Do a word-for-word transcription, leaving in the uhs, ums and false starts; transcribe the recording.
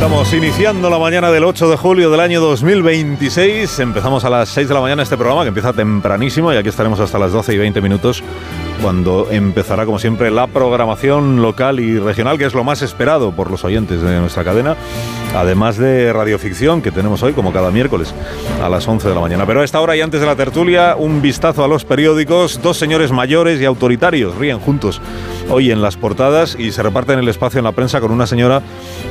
Estamos iniciando la mañana del ocho de julio del año dos mil veintiséis. Empezamos a las seis de la mañana este programa, que empieza tempranísimo, y aquí estaremos hasta las doce y veinte minutos, cuando empezará, como siempre, la programación local y regional, que es lo más esperado por los oyentes de nuestra cadena, además de radioficción, que tenemos hoy, como cada miércoles, a las once de la mañana. Pero a esta hora y antes de la tertulia, un vistazo a los periódicos. Dos señores mayores y autoritarios ríen juntos hoy en las portadas y se reparten el espacio en la prensa con una señora